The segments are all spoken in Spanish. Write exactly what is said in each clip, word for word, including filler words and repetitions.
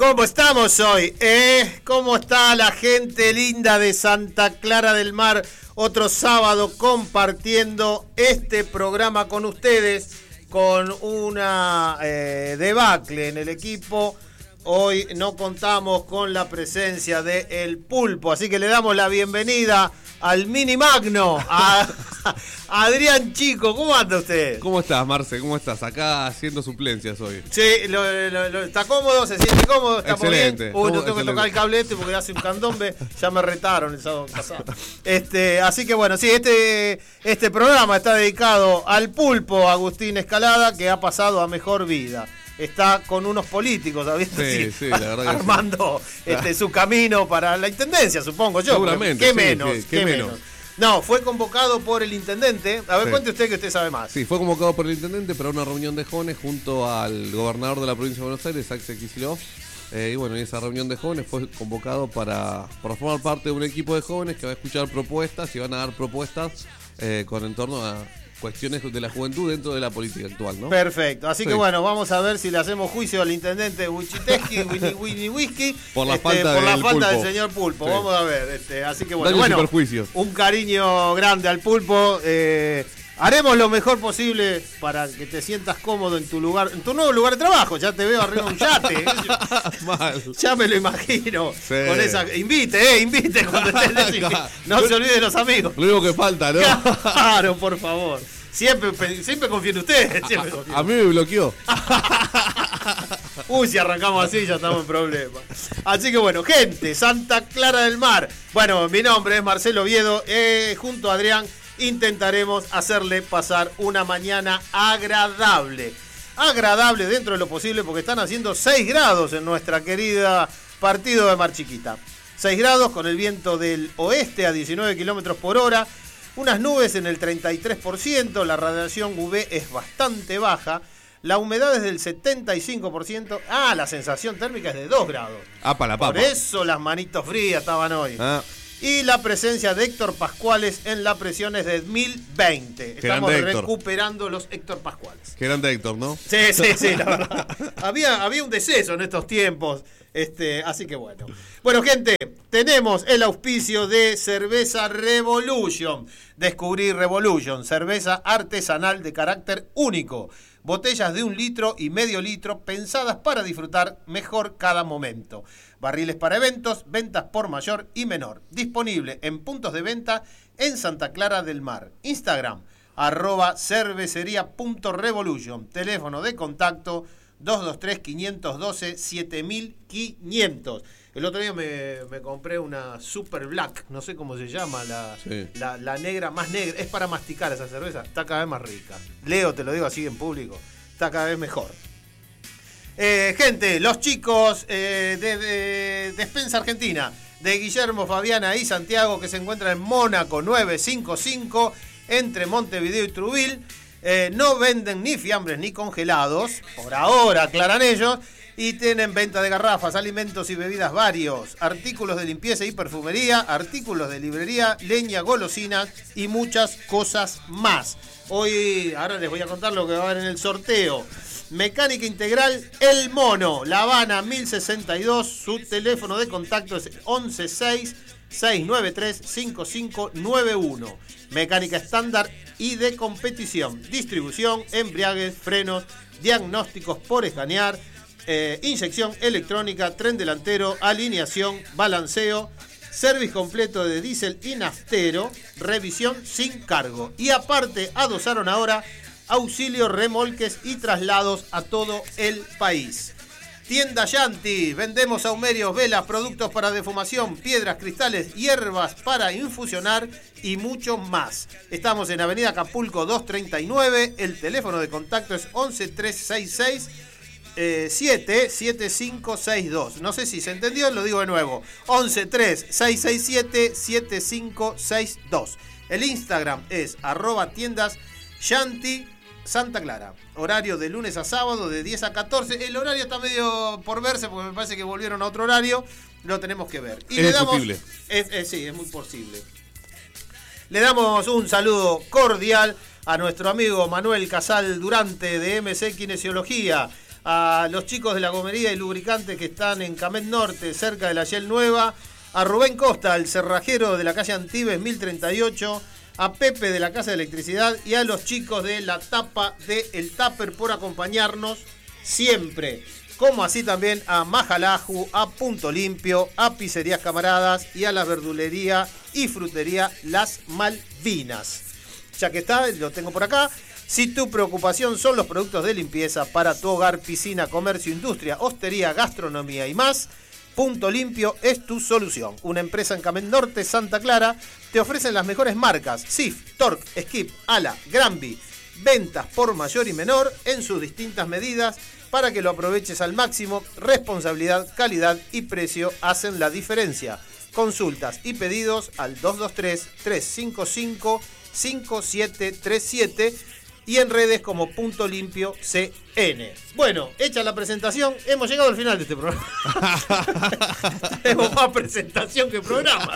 ¿Cómo estamos hoy? ¿Eh? ¿Cómo está la gente linda de Santa Clara del Mar? Otro sábado compartiendo este programa con ustedes, con una eh, debacle en el equipo. Hoy no contamos con la presencia de El Pulpo, así que le damos la bienvenida al Mini Magno, a, a Adrián Chico. ¿Cómo anda usted? ¿Cómo estás, Marce? ¿Cómo estás? Acá haciendo suplencias hoy. Sí, lo, lo, lo, ¿está cómodo? ¿Se siente cómodo? ¿Está excelente. Muy bien? Uy, no tengo que tocar el cable este porque hace un candombe. Ya me retaron el sábado pasado. Este, así que bueno, sí, este, este programa está dedicado al Pulpo Agustín Escalada, que ha pasado a mejor vida. Está con unos políticos, ¿sabes? Sí, sí, la verdad que armando sí. este, su camino para la intendencia, supongo yo. Seguramente. ¿Qué sí, menos? sí, ¿Qué, ¿qué menos? menos? No, fue convocado por el intendente. A ver, Sí. cuente usted que usted sabe más. Sí, fue convocado por el intendente para una reunión de jóvenes junto al gobernador de la provincia de Buenos Aires, Axel Kicillof. Eh, y bueno, en esa reunión de jóvenes fue convocado para, para formar parte de un equipo de jóvenes que va a escuchar propuestas y van a dar propuestas eh, con en torno a cuestiones de la juventud dentro de la política actual, ¿no? Perfecto, así Sí. que bueno, vamos a ver si le hacemos juicio al intendente Wichiteski, Winnie Winnie Whisky, Por la este, falta, por la del, falta pulpo. del señor Pulpo. Sí. Vamos a ver, este, así que bueno, Daños y bueno, perjuicios. un cariño grande al Pulpo. Eh, haremos lo mejor posible para que te sientas cómodo en tu lugar, en tu nuevo lugar de trabajo. Ya te veo arriba de un yate. Mal. Ya me lo imagino. Sí. Con esa, invite, eh, invite cuando estés. No se olvide de los amigos. Lo único que falta, ¿no? Claro, por favor. Siempre, siempre confío en ustedes. Siempre confío. A mí me bloqueó. Uy, si arrancamos así ya estamos en problemas. Así que bueno, gente, Santa Clara del Mar. Bueno, mi nombre es Marcelo Oviedo. Eh, junto a Adrián intentaremos hacerle pasar una mañana agradable. Agradable dentro de lo posible porque están haciendo seis grados en nuestra querida partido de Mar Chiquita. seis grados con el viento del oeste a diecinueve kilómetros por hora. Unas nubes en el treinta y tres por ciento, la radiación U V es bastante baja, la humedad es del setenta y cinco por ciento, ah, la sensación térmica es de dos grados. Ah, para la papa. Por eso las manitos frías estaban hoy. Ah. Y la presencia de Héctor Pascuales en la presión es de mil veinte. Estamos grande, Héctor. recuperando los Héctor Pascuales. Qué grande Héctor, ¿no? Sí, sí, sí, la verdad. había, había un deceso en estos tiempos. Este, así que bueno. Bueno, gente, tenemos el auspicio de Cerveza Revolution. Descubrí Revolution, cerveza artesanal de carácter único. Botellas de un litro y medio litro pensadas para disfrutar mejor cada momento. Barriles para eventos, ventas por mayor y menor. Disponible en puntos de venta en Santa Clara del Mar. Instagram, arroba cervecería.revolution. Teléfono de contacto dos dos tres, quinientos doce, siete mil quinientos. El otro día me, me compré una Super Black, no sé cómo se llama, la, Sí. la, la negra, más negra. Es para masticar esa cerveza, está cada vez más rica. Leo, te lo digo así en público, está cada vez mejor. Eh, gente, los chicos eh, de, de Despensa Argentina, de Guillermo, Fabiana y Santiago, que se encuentran en Mónaco novecientos cincuenta y cinco, entre Montevideo y Trubil. Eh, no venden ni fiambres ni congelados, por ahora, aclaran ellos, y tienen venta de garrafas, alimentos y bebidas varios, artículos de limpieza y perfumería, artículos de librería, leña, golosinas y muchas cosas más. Hoy, ahora les voy a contar lo que va a haber en el sorteo. Mecánica Integral El Mono, La Habana mil sesenta y dos, su teléfono de contacto es once seis, seis nueve tres, cinco cinco nueve uno. Mecánica estándar y de competición, distribución, embriagues, frenos, diagnósticos por escanear, eh, inyección electrónica, tren delantero, alineación, balanceo, servicio completo de diésel y naftero, revisión sin cargo. Y aparte adosaron ahora auxilio, remolques y traslados a todo el país. Tienda Yanti, vendemos saumerios, velas, productos para defumación, piedras, cristales, hierbas para infusionar y mucho más. Estamos en Avenida Acapulco doscientos treinta y nueve, el teléfono de contacto es once, trescientos sesenta y seis, siete siete cinco seis dos. No sé si se entendió, lo digo de nuevo. once, tres, seis seis siete, siete cinco seis dos. El Instagram es arroba tiendas Yanti Santa Clara. Horario de lunes a sábado de diez a catorce. El horario está medio por verse porque me parece que volvieron a otro horario. Lo tenemos que ver. Y es le damos, posible. Es, es, sí, es muy posible. Le damos un saludo cordial a nuestro amigo Manuel Casal Durante de M C Kinesiología. a los chicos de la gomería y lubricante que están en Camet Norte, cerca de la Shell Nueva, a Rubén Costa, el cerrajero de la calle Antibes mil treinta y ocho, a Pepe de la Casa de Electricidad y a los chicos de la tapa de El Tupper por acompañarnos siempre. Como así también a Majalaju, a Punto Limpio, a Pizzerías Camaradas y a la verdulería y frutería Las Malvinas. Ya que está, lo tengo por acá. Si tu preocupación son los productos de limpieza para tu hogar, piscina, comercio, industria, hostería, gastronomía y más, Punto Limpio es tu solución. Una empresa en Camet Norte, Santa Clara, te ofrecen las mejores marcas: Sif, Torque, Skip, Ala, Granby. Ventas por mayor y menor en sus distintas medidas para que lo aproveches al máximo. Responsabilidad, calidad y precio hacen la diferencia. Consultas y pedidos al dos dos tres, tres cinco cinco, cinco siete tres siete y en redes como Punto Limpio C N. Bueno, hecha la presentación, hemos llegado al final de este programa. Tenemos más presentación que programa.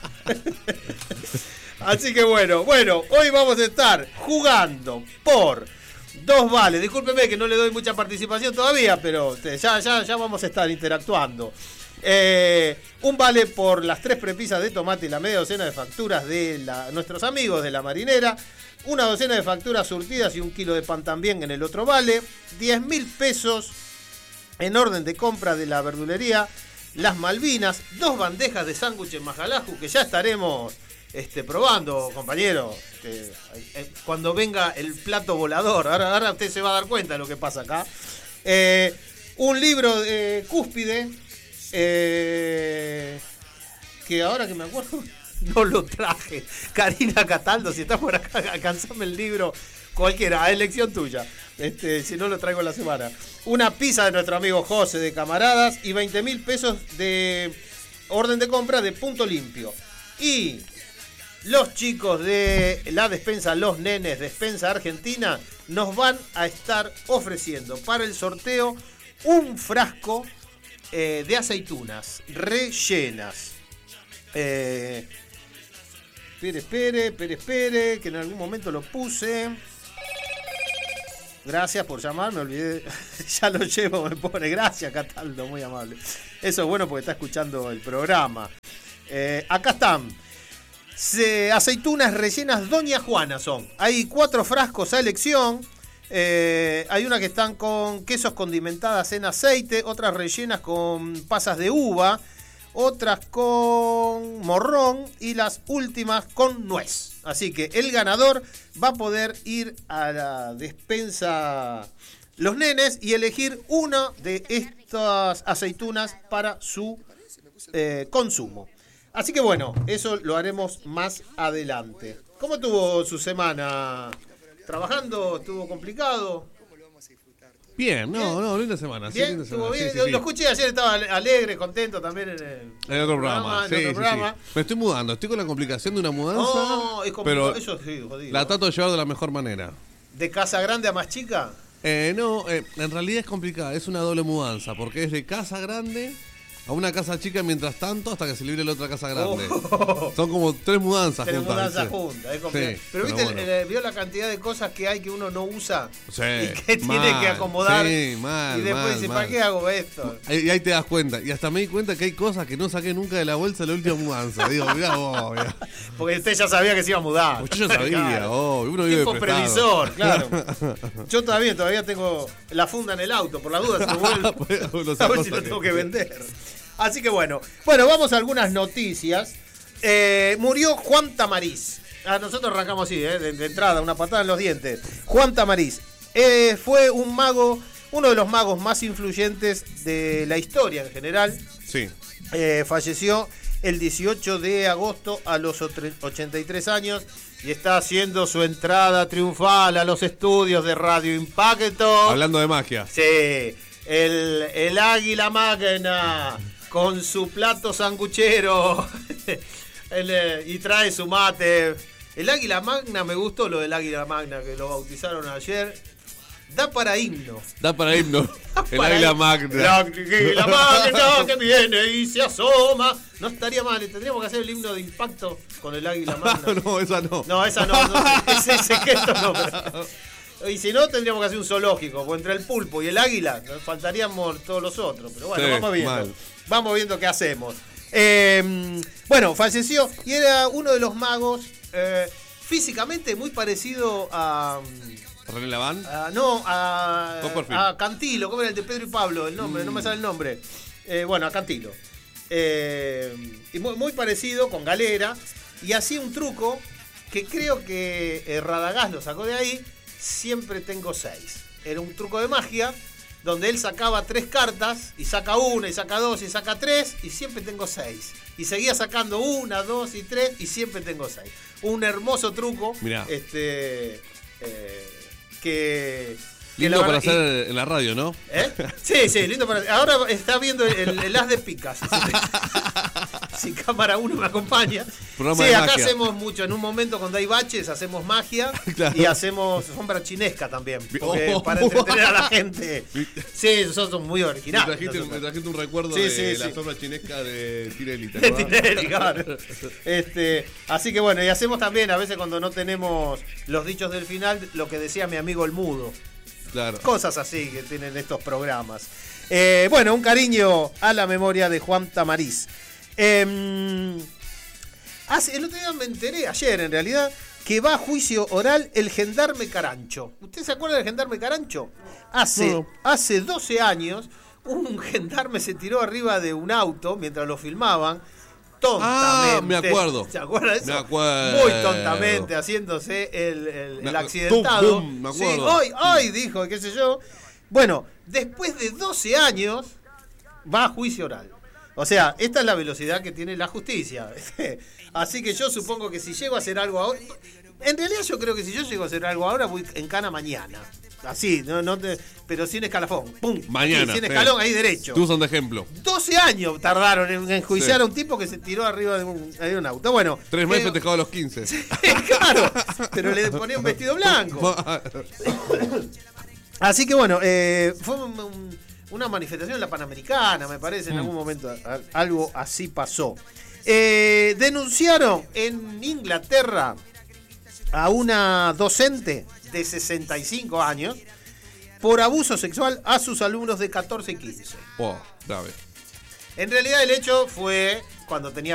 Así que bueno, bueno, hoy vamos a estar jugando por dos vales. Discúlpeme que no le doy mucha participación todavía, pero ya, ya, ya vamos a estar interactuando. Eh, un vale por las tres prepisas de tomate y la media docena de facturas de la, nuestros amigos de La Marinera. Una docena de facturas surtidas y un kilo de pan también en el otro vale. diez mil pesos en orden de compra de la verdulería Las Malvinas. Dos bandejas de sándwich en Majalaju que ya estaremos este, probando, compañero. Este, eh, cuando venga el plato volador. Ahora, ahora usted se va a dar cuenta de lo que pasa acá. Eh, un libro de Cúspide. Eh, que ahora que me acuerdo no lo traje. Karina Cataldo, si estás por acá, alcanzame el libro cualquiera, a elección tuya. Este, si no lo traigo la semana. Una pizza de nuestro amigo José de Camaradas y veinte mil pesos de orden de compra de Punto Limpio. Y los chicos de la despensa, los nenes Despensa Argentina, nos van a estar ofreciendo para el sorteo un frasco eh, de aceitunas rellenas. Eh, espere, espere, espere, espere, que en algún momento lo puse. Gracias por llamar, me olvidé. Ya lo llevo, me pone. Gracias, Cataldo, muy amable. Eso es bueno porque está escuchando el programa. Eh, acá están. Se, aceitunas rellenas Doña Juana son. Hay cuatro frascos a elección. Eh, hay unas que están con quesos condimentadas en aceite, otras rellenas con pasas de uva, otras con morrón y las últimas con nuez. Así que el ganador va a poder ir a la despensa Los Nenes y elegir una de estas aceitunas para su eh, consumo. Así que bueno, eso lo haremos más adelante. ¿Cómo estuvo su semana? ¿Trabajando? ¿Estuvo complicado? Bien, no, ¿Bien? no, linda semana. Bien, sí, linda estuvo semana. bien. Sí, sí, lo, sí. lo escuché ayer, estaba alegre, contento también en el, en otro programa. en Sí, otro sí, programa. sí. Me estoy mudando, estoy con la complicación de una mudanza. No, es complicado. Pero Eso sí, jodido. la trato de llevar de la mejor manera. ¿De casa grande a más chica? Eh, no, eh, en realidad es complicada, es una doble mudanza, porque es de casa grande a una casa chica mientras tanto hasta que se libre la otra casa grande. Oh. Son como tres mudanzas tres juntas. mudanzas juntas, es complicado. Sí, pero, pero viste, bueno. el, vio la cantidad de cosas que hay que uno no usa sí, y que mal, tiene que acomodar. Sí, mal, y después mal, dice, mal. ¿para qué hago esto? Y ahí te das cuenta. Y hasta me di cuenta que hay cosas que no saqué nunca de la bolsa de la última mudanza. Digo, mirá vos, mirá. Porque usted ya sabía que se iba a mudar. Pues yo ya sabía, claro. oh, uno vive Tipo previsor, claro. Yo todavía, todavía tengo la funda en el auto, por la duda se lo vuelvo. A ver si lo tengo que vender. Así que bueno, bueno, vamos a algunas noticias. Eh, murió Juan Tamariz. Ah, nosotros arrancamos así, eh, de, de entrada, una patada en los dientes. Juan Tamariz eh, fue un mago, uno de los magos más influyentes de la historia en general. Sí. Eh, falleció el dieciocho de agosto a los ochenta y tres años y está haciendo su entrada triunfal a los estudios de Radio Impacto. Hablando de magia. Sí, el, el águila magna con su plato sanguchero el, y trae su mate. El águila magna, me gustó lo del águila magna que lo bautizaron ayer. Da para himno. Da para himno. Da el para águila himno. magna. El águila magna que viene y se asoma. No estaría mal, tendríamos que hacer el himno de Impacto con el águila magna. no, esa no. No, esa no, no ese, ese gesto no. Pero... Y si no, tendríamos que hacer un zoológico, porque entre el pulpo y el águila nos faltaríamos todos los otros. Pero bueno, Sí, vamos viendo. mal. Vamos viendo qué hacemos. Eh, bueno, falleció y era uno de los magos eh, físicamente muy parecido a... ¿René Laván? a no, a, Copperfield. a Cantilo. ¿Cómo era el de Pedro y Pablo? El nombre, Mm. no me sale el nombre. Eh, bueno, a Cantilo. Eh, y muy, muy parecido, con galera. Y hacía un truco que creo que eh, Radagás lo sacó de ahí. Siempre tengo seis. Era un truco de magia donde él sacaba tres cartas y saca una y saca dos y saca tres y siempre tengo seis. Y seguía sacando una, dos y tres y siempre tengo seis. Un hermoso truco. Mirá. Este eh, que... que Lindo la para verdad- hacer en la radio, ¿no? ¿Eh? Sí, sí, lindo para... Ahora está viendo el, el as de picas. Si cámara uno me acompaña. Programa Sí, de acá magia. hacemos mucho. En un momento cuando hay baches hacemos magia. Claro. Y hacemos sombra chinesca también. Porque Oh. para entretener a la gente. Sí, nosotros somos muy Me originales. trajiste, me nosotros. trajiste un recuerdo Sí, de sí, la sí. sombra chinesca de Tinelli, ¿te De acordás? Tinelli, claro. Este, así que bueno, y hacemos también a veces cuando no tenemos los dichos del final, lo que decía mi amigo el mudo. Claro. Cosas así que tienen estos programas. Eh, bueno, un cariño a la memoria de Juan Tamariz. Eh, hace, el otro día me enteré, ayer en realidad, que va a juicio oral el gendarme Carancho. ¿Usted se acuerda del gendarme Carancho? Hace, No. hace doce años, un gendarme se tiró arriba de un auto mientras lo filmaban. Tontamente. Ah, me acuerdo. ¿Se acuerda de eso? Me acuerdo. Muy tontamente, haciéndose el, el- Me el acu- accidentado. Tum, tum, me Sí, acuerdo. hoy, hoy dijo, qué sé yo. Bueno, después de doce años, va a juicio oral. O sea, esta es la velocidad que tiene la justicia. Así que yo supongo que si llego a hacer algo ahora... En realidad yo creo que si yo llego a hacer algo ahora, voy en cana mañana. Así, no, no te, pero sin escalafón. ¡Pum! Mañana. Sí, sin eh. escalón, ahí derecho. Tú usan de ejemplo. doce años tardaron en enjuiciar Sí. a un tipo que se tiró arriba de un, de un auto. Bueno. Tres meses que- festejado a los quince. claro, pero le ponía un vestido blanco. Así que bueno, eh, fue un- un- una manifestación en la Panamericana, me parece, en Mm. algún momento a- algo así pasó. Eh, denunciaron en Inglaterra a una docente de sesenta y cinco años por abuso sexual a sus alumnos de catorce y quince. Oh, grave. En realidad el hecho fue cuando tenía